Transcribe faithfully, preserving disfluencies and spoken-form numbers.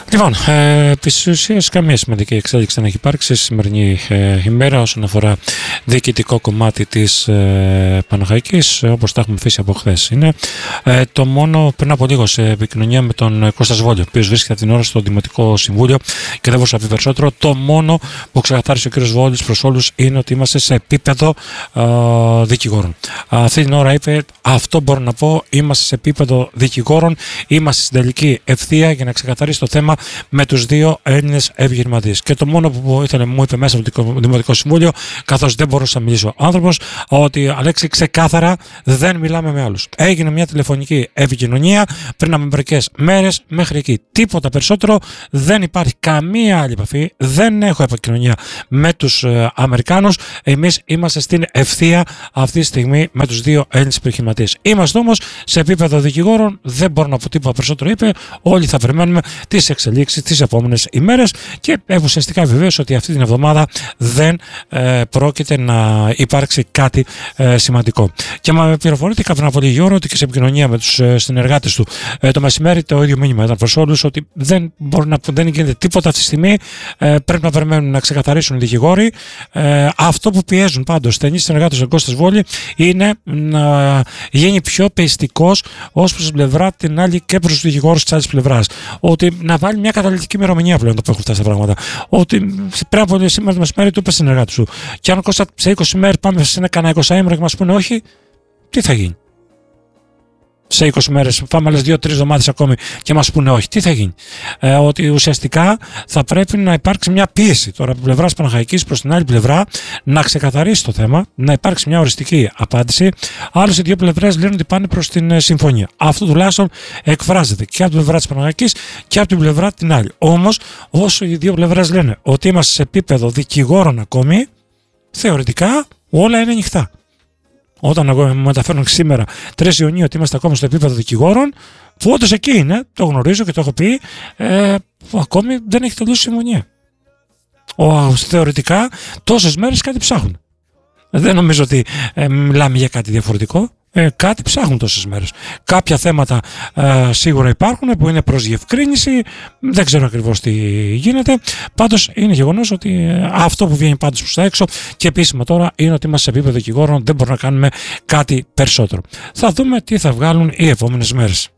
Λοιπόν, ε, επί της ουσίας καμία σημαντική εξέλιξη δεν έχει υπάρξει στη σημερινή ε, ημέρα όσον αφορά διοικητικό κομμάτι της ε, Παναχαϊκής, όπως τα έχουμε αφήσει από χθες. Είναι ε, το μόνο πριν από λίγο σε επικοινωνία με τον Κώστα Σβόλιο, ο οποίος βρίσκεται αυτή την ώρα στο Δημοτικό Συμβούλιο και δεν μπορούσα να πει περισσότερο. Το μόνο που ξεκαθάρισε ο κ. Σβόλιος προς όλους είναι ότι είμαστε σε επίπεδο ε, δικηγόρων. Αυτή την ώρα είπε, αυτό μπορώ να πω, είμαστε σε επίπεδο δικηγόρων, είμαστε στην τελική ευθεία για να ξεκαθαρίσει το θέμα με τους δύο Έλληνες επιχειρηματίες. Και το μόνο που ήθελε, μου είπε μέσα από το Δημοτικό Συμβούλιο, καθώς δεν μπορούσα να μιλήσω ο άνθρωπος, ότι Αλέξη, ξεκάθαρα δεν μιλάμε με άλλους. Έγινε μια τηλεφωνική επικοινωνία πριν από μερικές μέρες, μέχρι εκεί. Τίποτα περισσότερο, δεν υπάρχει καμία άλλη επαφή, δεν έχω επικοινωνία με τους ε, Αμερικάνους. Εμείς είμαστε στην ευθεία αυτή τη στιγμή με τους δύο Έλληνες επιχειρηματίες. Είμαστε όμως σε επίπεδο δικηγόρων, δεν μπορώ να πω τίποτα περισσότερο, είπε. Όλοι θα περιμένουμε τις εξελίξεις τις επόμενες ημέρες και ουσιαστικά βεβαίως ότι αυτή την εβδομάδα δεν ε, πρόκειται να υπάρξει κάτι ε, σημαντικό. Και με πληροφορήθηκα πριν από λίγη ώρα ότι και σε επικοινωνία με τους ε, συνεργάτες του ε, το μεσημέρι το ίδιο μήνυμα ήταν προς όλους, ότι δεν, μπορεί να, δεν γίνεται τίποτα αυτή τη στιγμή. Ε, πρέπει να περιμένουν να ξεκαθαρίσουν οι δικηγόροι. Ε, αυτό που πιέζουν πάντως στενοί συνεργάτες του Κώστα Σβόλη είναι να γίνει πιο πιστικός ως προς την πλευρά την άλλη και προς τους δικηγόρους της άλλης πλευράς. Ότι να βάλει μια καταληκτική ημερομηνία πλέον το που έχουν φτάσει τα πράγματα. Ότι πριν από σήμερα το μεσημέρι του είπε συνεργάτη σου. Και αν Κώστα σε είκοσι μέρες πάμε σε ένα κανένα εικοσαήμερο και μας πούνε όχι, τι θα γίνει? Σε είκοσι μέρες, πάμε άλλες δύο τρεις εβδομάδες ακόμη και μας πούνε όχι, τι θα γίνει? Ε, ότι ουσιαστικά θα πρέπει να υπάρξει μια πίεση τώρα από πλευράς Παναχαϊκής προς την άλλη πλευρά να ξεκαθαρίσει το θέμα, να υπάρξει μια οριστική απάντηση. Άλλες οι δύο πλευρές λένε ότι πάνε προς την ε, συμφωνία. Αυτό τουλάχιστον εκφράζεται και από την πλευρά της Παναχαϊκής και από την πλευρά την άλλη. Όμως, όσο οι δύο πλευρές λένε ότι είμαστε σε επίπεδο δικηγόρων ακόμη, θεωρητικά όλα είναι ανοιχτά. Όταν εγώ μου μεταφέρουν σήμερα τρεις Ιουνίου ότι είμαστε ακόμα στο επίπεδο δικηγόρων, που όντως εκεί είναι, το γνωρίζω και το έχω πει, ε, που ακόμη δεν έχει τελειώσει η συμφωνία. Ο, θεωρητικά τόσες μέρες κάτι ψάχνουν. Δεν νομίζω ότι ε, μιλάμε για κάτι διαφορετικό. Ε, κάτι ψάχνουν τόσες μέρες. Κάποια θέματα ε, σίγουρα υπάρχουν που είναι προς διευκρίνηση. Δεν ξέρω ακριβώς τι γίνεται. Πάντως είναι γεγονός ότι ε, αυτό που βγαίνει πάντως προς τα έξω και επίσημα τώρα είναι ότι είμαστε σε επίπεδο δικηγόρων, δεν μπορούμε να κάνουμε κάτι περισσότερο. Θα δούμε τι θα βγάλουν οι επόμενες μέρες.